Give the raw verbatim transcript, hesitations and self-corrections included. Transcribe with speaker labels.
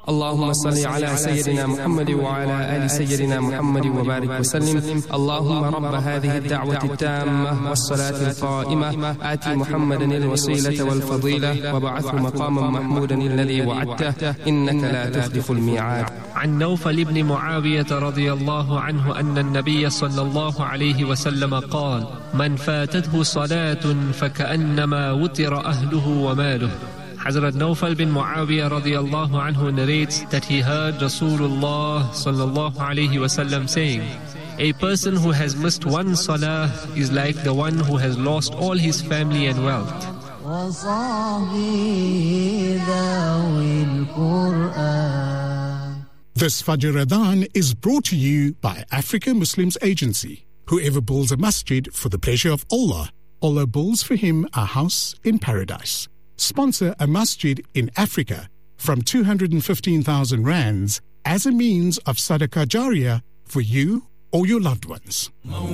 Speaker 1: اللهم صل على سيدنا محمد وعلى آل سيدنا محمد وبارك وسلم. اللهم رب هذه الدعوة التامة والصلاة القائمة آت محمدا الوسيلة والفضيلة وابعثه مقاما محمودا الذي وعدته إنك لا تخلف الميعاد.
Speaker 2: عن نوفل بن معاوية رضي الله عنه أن النبي صلى الله عليه وسلم قال: من فاتته صلاة فكأنما وتر أهله وماله. Hazrat Nawfal bin Muawiyah radiyallahu anhu narrates that he heard Rasulullah sallallahu alayhi wasallam saying, a person who has missed one salah is like the one who has lost all his family and wealth.
Speaker 3: This Fajr Adhan is brought to you by Africa Muslims Agency. Whoever builds a masjid for the pleasure of Allah, Allah builds for him a house in paradise. Sponsor a masjid in Africa from two hundred fifteen thousand rands as a means of sadaqah jariyah for you or your loved ones.